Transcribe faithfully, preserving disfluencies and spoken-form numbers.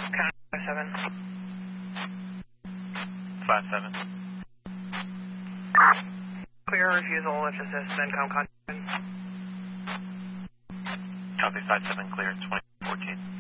five seven. five seven. Clear refusal, let's assist, then come contact. Copy five seven, clear, twenty fourteen.